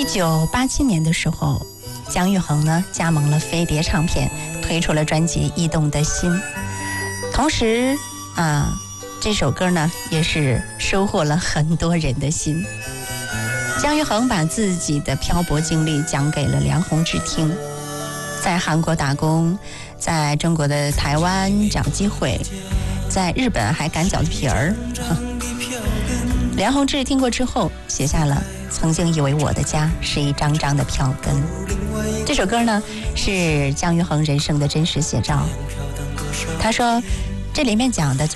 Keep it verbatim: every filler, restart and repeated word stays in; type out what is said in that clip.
九八七年的时候，姜育恒呢加盟了飞碟唱片，推出了专辑《驿动的心》。同时啊，这首歌呢也是收获了很多人的心。姜育恒把自己的漂泊经历讲给了梁鸿志听，在韩国打工，在中国的台湾找机会，在日本还擀饺子皮儿。梁鸿志听过之后写下了曾经以为我的家是一张张的票根。这首歌呢是姜育恒人生的真实写照。他说这里面讲的就